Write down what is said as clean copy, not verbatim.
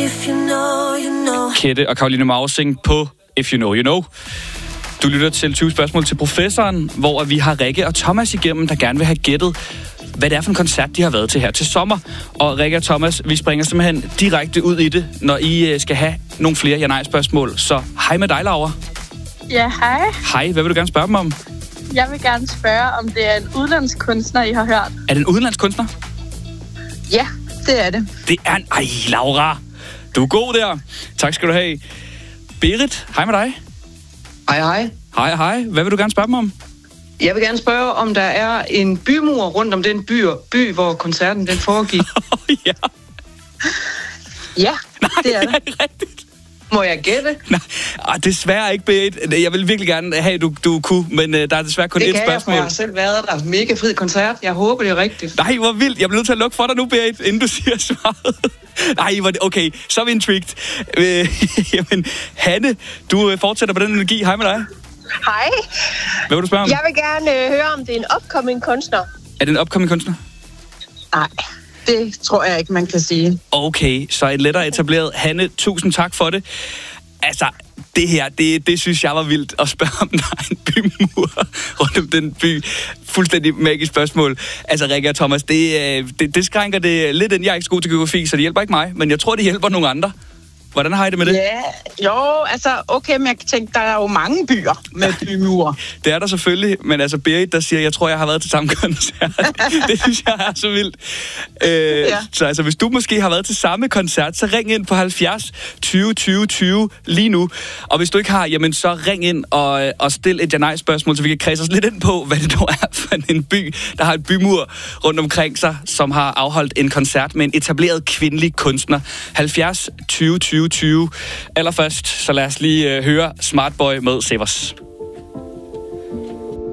Kette og Caroline Mausing på If You Know, You Know. Du lytter til 20 spørgsmål til professoren, hvor vi har Rikke og Thomas igennem, der gerne vil have gættet, hvad det er for en koncert, de har været til her til sommer. Og Rikke og Thomas, vi springer simpelthen direkte ud i det, når I skal have nogle flere ja-nej-spørgsmål. Så hej med dig, Laura. Ja, hej. Hej, hvad vil du gerne spørge dem om? Jeg vil gerne spørge, om det er en udenlandsk kunstner, I har hørt. Er det en udenlandsk kunstner? Ja, det er det. Det er en... Ej, Laura! Du er god der. Tak skal du have. Berit, hej med dig. Hej, hej. Hej, hej. Hvad vil du gerne spørge dem om? Jeg vil gerne spørge, om der er en bymur rundt om den by hvor koncerten den foregik. Ja. Ja, Nej, det er det. Er det rigtigt? Må jeg gætte? Nej, desværre ikke, Berit. Jeg vil virkelig gerne have, at du kunne, men der er desværre kun et spørgsmål. Det kan jeg, for jeg har selv været der. Mega fed koncert. Jeg håber, det er rigtigt. Nej, hvor vildt. Jeg bliver nødt til at lukke for dig nu, Berit, inden du siger svaret. Nej, okay, så er vi intrigued. Jamen, Hanne, du fortsætter på den energi. Hej med dig. Hej. Hvad vil du spørge om? Jeg vil gerne høre, om det er en upcoming kunstner. Er det en upcoming kunstner? Nej, det tror jeg ikke, man kan sige. Okay, så et lettere etableret. Hanne, tusind tak for det. Altså, det her, det synes jeg var vildt at spørge, om der er en bymur rundt om den by. Fuldstændig magisk spørgsmål. Altså, Rikke og Thomas, det skrænker det lidt ind. Jeg er ikke så god til geografi, så det hjælper ikke mig, men jeg tror, det hjælper nogle andre. Hvordan har I det med det? Ja, jo, altså, okay, men jeg tænker, der er jo mange byer med bymure. Det er der selvfølgelig, men altså Berit, der siger, jeg tror, jeg har været til samme koncert. Det synes jeg er så vildt. Ja. Så altså, hvis du måske har været til samme koncert, så ring ind på 70 20 20 20 lige nu. Og hvis du ikke har, jamen så ring ind og stil et ja-nej-spørgsmål, så vi kan kredse os lidt ind på, hvad det dog er for en by, der har et bymur rundt omkring sig, som har afholdt en koncert med en etableret kvindelig kunstner. 70 20 20 20. Allerførst, så lad os lige høre Smart Boy med Severs.